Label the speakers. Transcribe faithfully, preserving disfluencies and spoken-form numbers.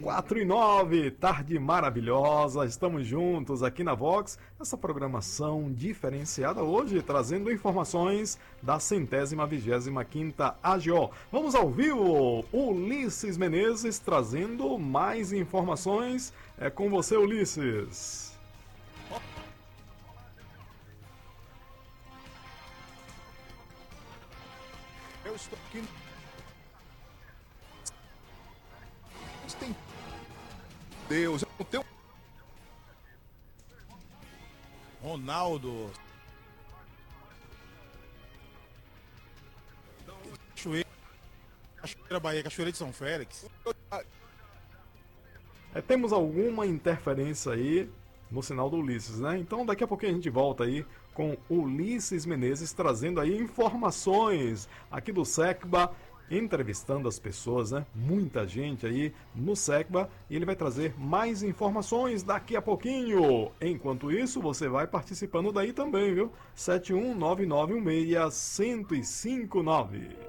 Speaker 1: quatro e nove, tarde maravilhosa, estamos juntos aqui na Vox, essa programação diferenciada hoje, trazendo informações da centésima vigésima quinta A G O. Vamos ao vivo, Ulisses Menezes trazendo mais informações, é com você, Ulisses.
Speaker 2: Eu estou aqui. Tem Deus, eu não tenho. Ronaldo. Cachoeira, Cachoeira Bahia, Cachoeira de São Félix.
Speaker 1: É, temos alguma interferência aí no sinal do Ulisses, né? Então daqui a pouquinho a gente volta aí com Ulisses Menezes trazendo aí informações aqui do SECBA, entrevistando as pessoas, né? Muita gente aí no SECBA e ele vai trazer mais informações daqui a pouquinho. Enquanto isso, você vai participando daí também, viu? sete um nove nove um seis, um zero cinco nove.